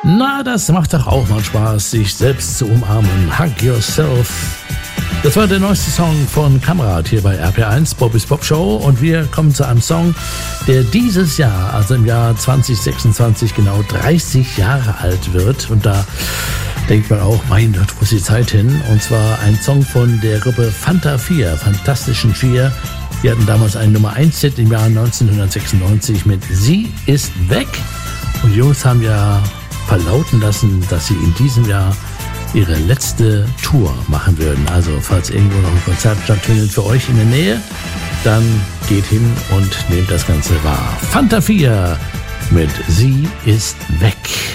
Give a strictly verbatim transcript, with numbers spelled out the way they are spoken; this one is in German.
Na, das macht doch auch mal Spaß, sich selbst zu umarmen. Hug Yourself. Das war der neueste Song von Kamerad hier bei R P eins, Bobbys Bob Show. Und wir kommen zu einem Song, der dieses Jahr, also im Jahr zwanzig sechsundzwanzig, genau dreißig Jahre alt wird. Und da denkt man auch, mein Gott, wo ist die Zeit hin? Und zwar ein Song von der Gruppe Fanta vier, Fantastischen Vier. Die hatten damals einen Nummer eins Hit im Jahr neunzehnhundertsechsundneunzig mit Sie ist weg. Und die Jungs haben ja verlauten lassen, dass sie in diesem Jahr ihre letzte Tour machen würden. Also falls irgendwo noch ein Konzert stattfindet für euch in der Nähe, dann geht hin und nehmt das Ganze wahr. Fanta vier mit Sie ist weg.